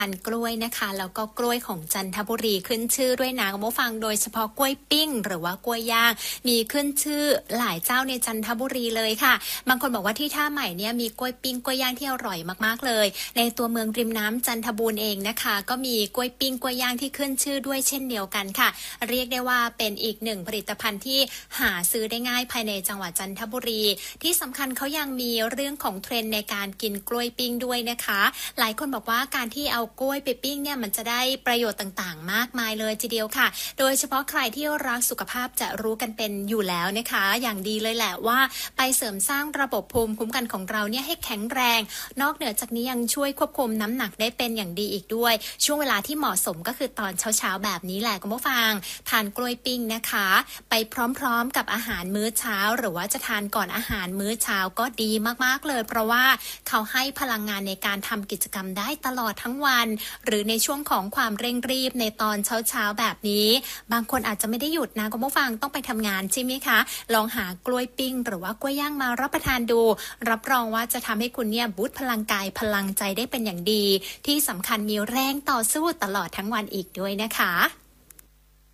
านกล้วยนะคะแล้วก็กล้วยของจันทบุรีขึ้นชื่อด้วยนะคุณผู้ฟังโดยเฉพาะกล้วยปิ้งหรือว่ากล้วยย่างมีขึ้นชื่อหลายเจ้าในจันทบุรีเลยค่ะบางคนบอกว่าที่ท่าใหม่เนี่ยมีกล้วยปิ้งกล้วยย่างที่อร่อยมากๆเลยในตัวเมืองริมน้ำจันทบูรณ์เองนะคะก็มีกล้วยปิ้งกล้วยย่างที่ขึ้นชื่อด้วยเช่นเดียวกันค่ะเรียกได้ว่าเป็นอีกหนึ่งผลิตภัณฑ์ที่หาซื้อได้ง่ายภายในจังหวัดจันทบุรีที่สำคัญเขายังมีเรื่องของเทรนด์ในการกินกล้วยปิ้งด้วยนะคะหลายคนบอกว่าการที่เอากล้วยไปปิ้งเนี่ยมันจะได้ประโยชน์ต่างๆมากมายเลยทีเดียวค่ะโดยเฉพาะใครที่รักสุขภาพจะรู้กันเป็นอยู่แล้วนะคะอย่างดีเลยแหละว่าไปเสริมสร้างระบบภูมิคุ้มกันของเราเนี่ยให้แข็งแรงนอกเหนือจากนี้ยังช่วยควบคุมน้ำหนักได้เป็นอย่างดีอีกด้วยช่วงเวลาที่เหมาะสมก็คือตอนเช้าๆแบบนี้แหละคุณผู้ฟังทานกล้วยปิ้งนะคะไปพร้อมๆกับอาหารมื้อเช้าหรือว่าจะทานก่อนอาหารมื้อเช้าก็ดีมากๆเลยเพราะว่าเขาให้พลังงานในการทำกิจกรรมได้ตลอดทั้งวันหรือในช่วงของความเร่งรีบในตอนเช้าๆแบบนี้บางคนอาจจะไม่ได้หยุดนะคุณผู้ฟังต้องไปทำงานใช่ไหมคะลองหากล้วยปิ้งหรือว่ากล้วยย่างมารับประทานดูรับรองว่าจะทำให้คุณเนี่ยบูสต์พลังกายพลังใจได้เป็นอย่างดีที่สำคัญมีแรงต่อสู้ตลอดทั้งวันอีกด้วยนะคะ